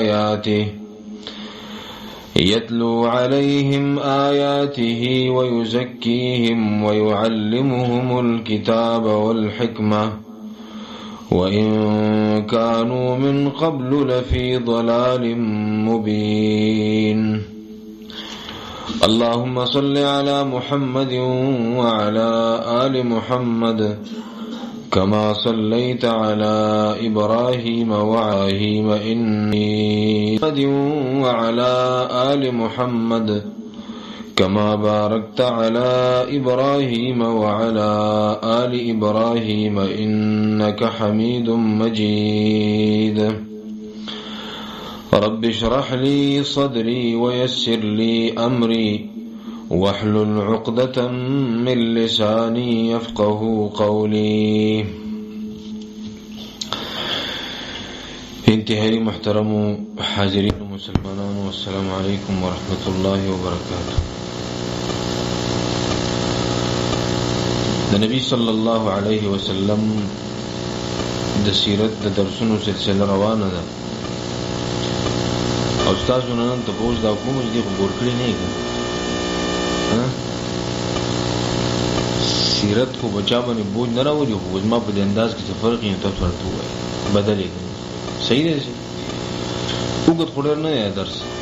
آياته يتلو عليهم آياته ويزكيهم ويعلمهم الكتاب والحكمة وإن كانوا من قبل لفي ضلال مبين. اللهم صل على محمد وعلى آل محمد كما صليت على إبراهيم وعلى إني وعلى آل محمد كما باركت على إبراهيم وعلى آل إبراهيم إنك حميد مجيد. رب اشرح لي صدري ويسر لي أمري واحلل عقدة من لساني يفقه قولي. انتهائي محترم حاضرين مسلمانان والسلام عليكم ورحمة الله وبركاته. النبي صلى الله عليه وسلم د سیرت د درسونو سلسله روانه ده او تاسو نن ته پوښتنه دا کوم چې په ګورکړی نه کړ سیرت کو بچا باندې بوج نه راوړي خو زما په دې انداز کې څه فرق یې تاسو ورته وایي بدلې صحیح دی وګت خورر نه درس